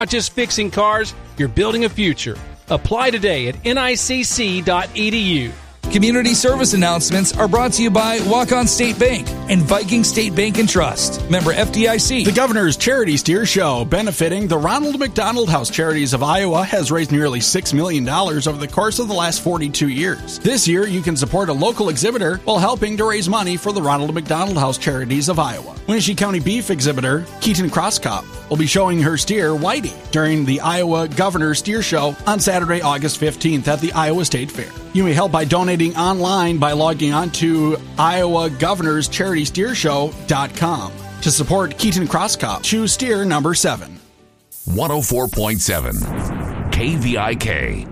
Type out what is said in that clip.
Not just fixing cars, you're building a future. Apply today at nicc.edu. Community service announcements are brought to you by Walk-On State Bank and Viking State Bank and Trust. Member FDIC. The Governor's Charity Steer Show, benefiting the Ronald McDonald House Charities of Iowa, has raised nearly $6 million over the course of the last 42 years. This year, you can support a local exhibitor while helping to raise money for the Ronald McDonald House Charities of Iowa. Wenatchee County beef exhibitor Keaton Crosskop will be showing her steer, Whitey, during the Iowa Governor's Steer Show on Saturday, August 15th at the Iowa State Fair. You may help by donating online by logging on to iowagovernorscharitysteershow.com. To support Keaton Crosskop, choose steer number 7. 104.7 KVIK.